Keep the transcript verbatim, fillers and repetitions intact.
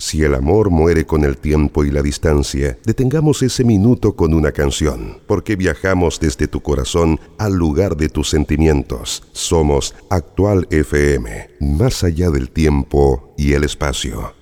Si el amor muere con el tiempo y la distancia, detengamos ese minuto con una canción, porque viajamos desde tu corazón al lugar de tus sentimientos. Somos Actual F M, más allá del tiempo y el espacio.